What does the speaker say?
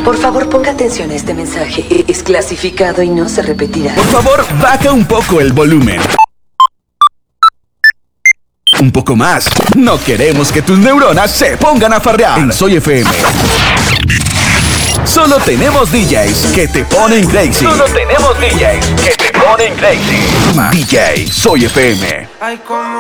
Por favor, ponga atención a este mensaje. Es clasificado y no se repetirá. Por favor, baja un poco el volumen. Un poco más. No queremos que tus neuronas se pongan a farrear. En Soy FM. Solo tenemos DJs que te ponen crazy. Solo tenemos DJs que te ponen crazy. DJ Soy FM.